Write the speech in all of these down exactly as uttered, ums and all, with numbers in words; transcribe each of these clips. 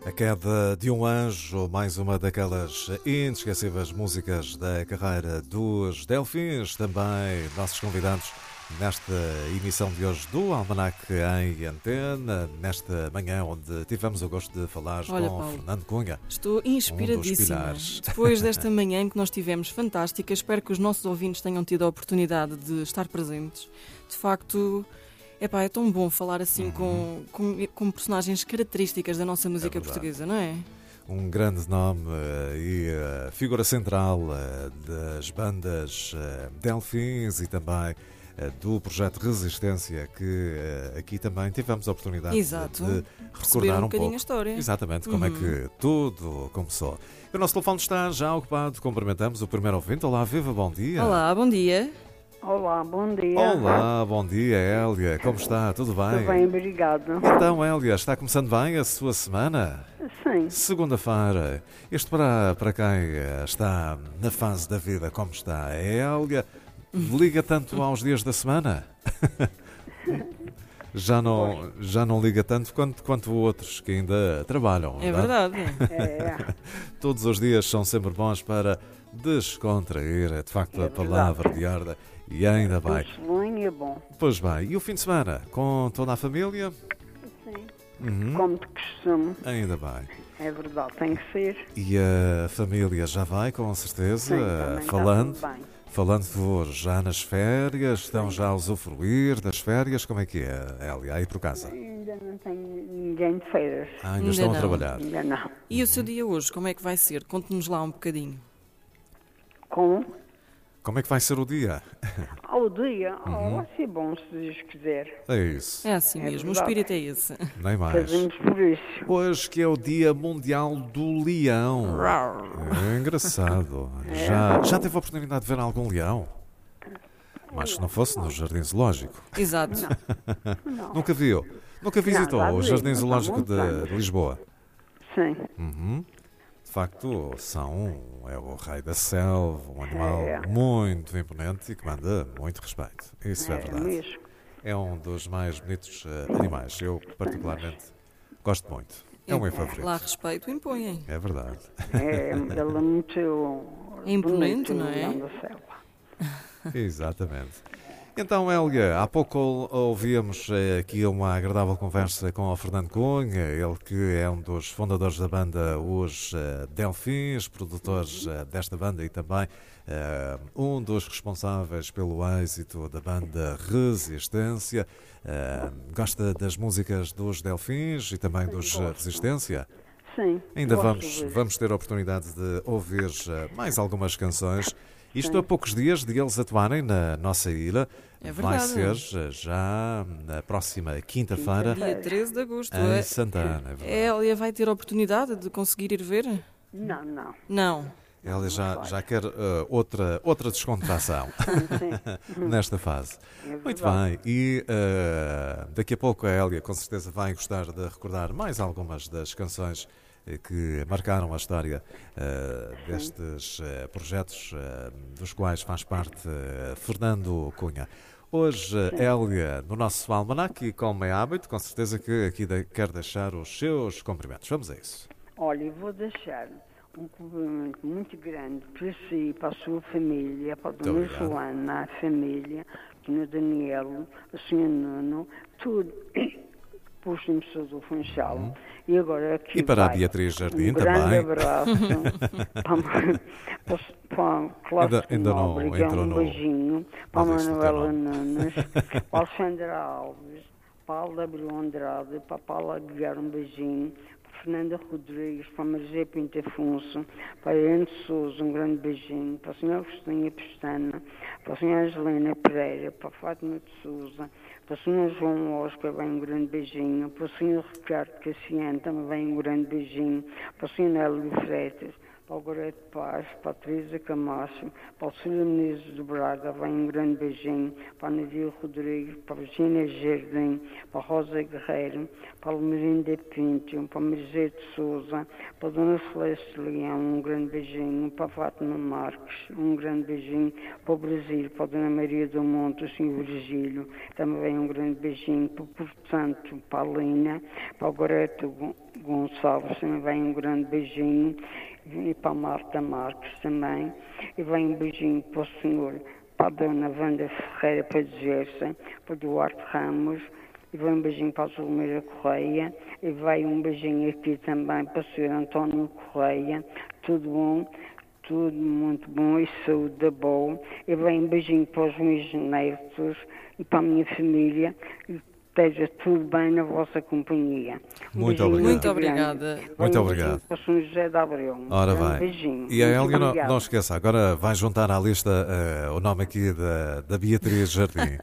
A queda de um anjo, mais uma daquelas inesquecíveis músicas da carreira dos Delfins, também nossos convidados nesta emissão de hoje do Almanac em Antena, nesta manhã onde tivemos o gosto de falar Olha, com Paulo, Fernando Cunha. Estou inspiradíssima. Um Depois desta manhã que nós tivemos fantástica, espero que os nossos ouvintes tenham tido a oportunidade de estar presentes. De facto, epá, é tão bom falar assim uhum. com, com, com personagens características da nossa música é portuguesa, não é? Um grande nome uh, e uh, figura central uh, das bandas uh, Delfins e também uh, do projeto Resistência, que uh, aqui também tivemos a oportunidade Exato. de, de recordar um, um pouco a história. Exatamente, uhum. como é que tudo começou. E o nosso telefone está já ocupado, cumprimentamos o primeiro ouvinte. Olá, viva, bom dia. Olá, bom dia. Olá, bom dia. Olá, bom dia, Hélia. Como está? Tudo bem? Tudo bem, obrigado. Então, Hélia, está começando bem a sua semana? Sim. Segunda-feira. Isto para, para quem está na fase da vida, como está? A Hélia liga tanto aos dias da semana? Já não, já não liga tanto quanto, quanto outros que ainda trabalham. É verdade. É. Todos os dias são sempre bons para descontrair, é de facto é a palavra de ordem. E ainda bem. Bem é bom. Pois bem, e o fim de semana? Com toda a família? Sim. Uhum. Como de costume. Ainda bem. É verdade, tem que ser. E a família já vai, com certeza, Sim, falando, está tudo bem. falando já nas férias, estão já a usufruir das férias, como é que é, Hélia, aí por casa? Ainda não tenho ninguém de feiras. Ah, ainda, Ainda estão não. a trabalhar. Ainda não. E o seu dia hoje, como é que vai ser? Conte-nos lá um bocadinho. Como? Como é que vai ser o dia? Ao dia? Uhum. Oh, vai ser bom, se Deus quiser. É isso, É assim É mesmo, o verdade. espírito é esse. nem mais. Fazemos por isso. Hoje que é o Dia Mundial do Leão. É engraçado. Já, já teve a oportunidade de ver algum leão? Mas se não fosse no Jardim Zoológico. Exato. Não. Nunca viu? Nunca visitou já o vi, Jardim mas há Zoológico muitos de, anos. de Lisboa? Sim. Uhum. De facto, são, é o rei da selva, um animal É. muito imponente e que manda muito respeito. Isso é, É verdade. mesmo. É um dos mais bonitos eh, animais. Eu, particularmente, gosto muito. É o meu favorito. Lá respeito impõem. É verdade. É, ele é muito É imponente, bonito, não é? Leão da selva. Exatamente. Então, Hélia, há pouco ouvíamos eh, aqui uma agradável conversa com o Fernando Cunha, ele que é um dos fundadores da banda Os eh, Delfins, produtores eh, desta banda e também eh, um dos responsáveis pelo êxito da banda Resistência. Eh, gosta das músicas dos Delfins e também dos eh, Resistência? Sim. Ainda gosto vamos, disso. vamos ter a oportunidade de ouvir eh, mais algumas canções. Isto Sim. a poucos dias de eles atuarem na nossa ilha. É Vai verdade. ser eh, já na próxima quinta-feira Dia treze de agosto. em É, Santana. É verdade. Hélia vai ter a oportunidade de conseguir ir ver? Não, não. Não. Ela já, já quer eh, outra, outra descontração Sim. nesta fase. É Muito verdade. bem, e eh, daqui a pouco a Hélia com certeza vai gostar de recordar mais algumas das canções eh, que marcaram a história eh, destes eh, projetos eh, dos quais faz parte eh, Fernando Cunha. Hoje, eh, Hélia, no nosso almanac, e como é hábito, com certeza que aqui de- quer deixar os seus cumprimentos. Vamos a isso. Olha, eu vou deixar um cumprimento muito grande para si, para a sua família, para a dona obrigado. Joana, a família, o senhor Daniel, o senhor Nuno, tudo. Puxo-me do Funchal. E agora aqui E para a vai Beatriz Jardim um grande também. abraço para, para, para a Cláudia Ainda- ainda não Nóbrega, entrou um no- beijinho, para a Mas este Manuela teu Nunes, para a Alexandra Alves, para a Alda Abreu Andrade, para a Paula Aguiar, um beijinho, para a Fernanda Rodrigues, para a Maria Pinto Afonso, para a Ana Souza, um grande beijinho, para a senhora Agostinha Pestana, para a senhora Angelina Pereira, para a Fátima de Souza, para o senhor João Oscar, vai um grande beijinho, para o senhor Ricardo Cassiano, também vai um grande beijinho, para o senhor Nélio Freitas, para o Goreto Paz, para a Teresa Camacho, para o senhor Menezes do Braga, vai um grande beijinho, para a Nadia Rodrigues, para a Virginia Jardim, para a Rosa Guerreiro, para para a Merinda Pinto, para a Mercedes de Souza, para a Dona Celeste Leão, um grande beijinho, para a Fátima Marques, um grande beijinho, para o Brasil, para a Dona Maria do Monte, o senhor Virgílio, também um grande beijinho, para o Portanto, para a Lina, para o Goreto Gonçalves, também vem um grande beijinho, e para a Marta Marques também, e vem um beijinho para o senhor, para a Dona Wanda Ferreira, para a Gersa, para o Duarte Ramos, e vai um beijinho para a Zulmeira Correia, e vai um beijinho aqui também para o senhor António Correia, tudo bom, tudo muito bom e saúde boa, e vai um beijinho para os meus netos e para a minha família, e esteja tudo bem na vossa companhia. Um muito beijinho obrigado. Muito obrigada. Muito um obrigado. Para o senhor José de Abreu. Ora Um bem. beijinho. E a Muito Hélio, não, obrigada. não esqueça, agora vai juntar à lista uh, o nome aqui da, da Beatriz Jardim.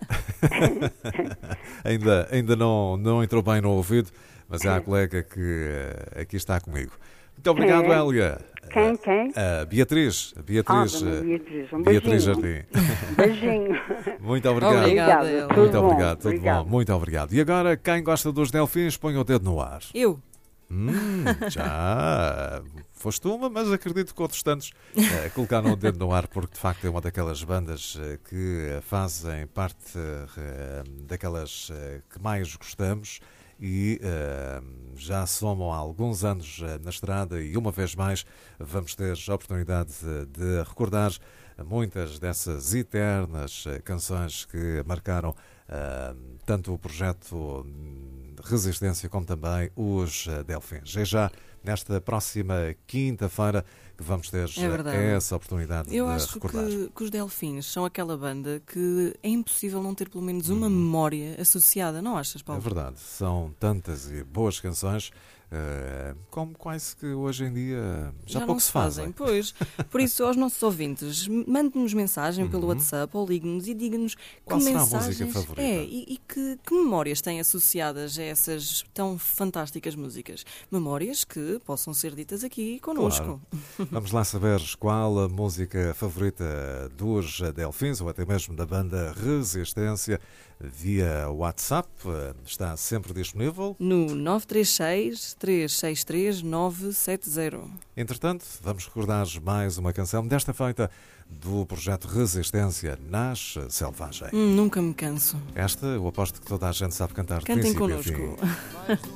ainda ainda não, não entrou bem no ouvido, mas é a colega que uh, aqui está comigo. Muito obrigado, Quem é? Hélia. Quem, quem? A Beatriz, a Beatriz, Ah, dona uh, Beatriz, um Beatriz beijinho. Jardim. Beijinho. Muito obrigado. Obrigada, Obrigada. Hélio. Muito Tudo bom, obrigado, tudo obrigado. bom, muito obrigado. E agora, quem gosta dos Delfins, põe o dedo no ar. Eu. Hum, já foste uma, mas acredito que outros tantos eh, colocaram o dedo no ar, porque de facto é uma daquelas bandas eh, que fazem parte eh, daquelas eh, que mais gostamos e eh, já somam há alguns anos eh, na estrada e uma vez mais vamos ter a oportunidade de, de recordar muitas dessas eternas eh, canções que marcaram eh, tanto o projeto Resistência como também os eh, Delfins. É já nesta próxima quinta-feira que vamos ter É verdade. essa oportunidade Eu de acho recordar. que, que os Delfins são aquela banda que é impossível não ter pelo menos uma memória associada, não achas, É Paulo? verdade, são tantas e boas canções eh, como quase que hoje em dia já, não pouco se fazem. Pois, por isso, aos nossos ouvintes, mande-nos mensagem pelo WhatsApp ou ligue-nos e diga-nos Qual que será a mensagens música favorita? é e, e que, que memórias têm associadas a essas tão fantásticas músicas. Memórias que possam ser ditas aqui connosco. Claro. Vamos lá saber qual a música favorita dos Delfins ou até mesmo da banda Resistência via WhatsApp. Está sempre disponível. No nove três seis, três seis três, nove sete zero. Entretanto, vamos recordar mais uma canção desta feita do projeto Resistência Nasce Selvagem. Hum, nunca me canso. Esta, eu aposto que toda a gente sabe cantar de Cantem princípio a fim. connosco.